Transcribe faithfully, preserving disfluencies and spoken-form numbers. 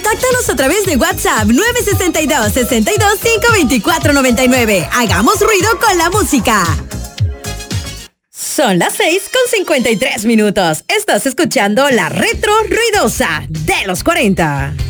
Contáctanos a través de WhatsApp nueve seis dos, seis dos, cinco dos cuatro nueve nueve. Hagamos ruido con la música. Son las seis con cincuenta y tres minutos. Estás escuchando la retro ruidosa de los cuarenta.